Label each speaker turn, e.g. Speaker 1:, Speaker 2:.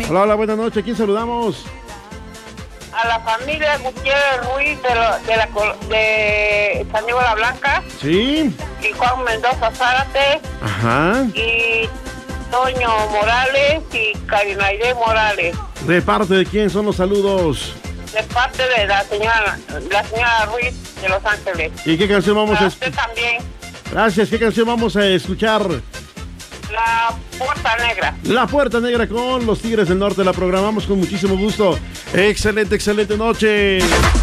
Speaker 1: Hola, hola, buenas noches. ¿A quién saludamos?
Speaker 2: A la familia Gutiérrez Ruiz de San Diego la Blanca.
Speaker 1: Sí.
Speaker 2: Y Juan Mendoza Zárate.
Speaker 1: Ajá.
Speaker 2: Y Toño Morales y Karinaide Morales.
Speaker 1: ¿De parte de quién son los saludos?
Speaker 2: De parte de la señora Ruiz de Los Ángeles.
Speaker 1: ¿Y qué canción vamos a
Speaker 2: escuchar? Usted también.
Speaker 1: Gracias. ¿Qué canción vamos a escuchar?
Speaker 2: La Puerta Negra.
Speaker 1: La Puerta Negra con los Tigres del Norte. La programamos con muchísimo gusto. Excelente, excelente noche.